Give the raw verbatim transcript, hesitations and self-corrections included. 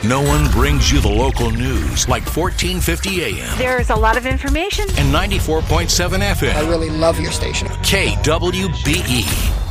No one brings you the local news like fourteen fifty A M. There's a lot of information. And ninety-four point seven F M. I really love your station. K W B E.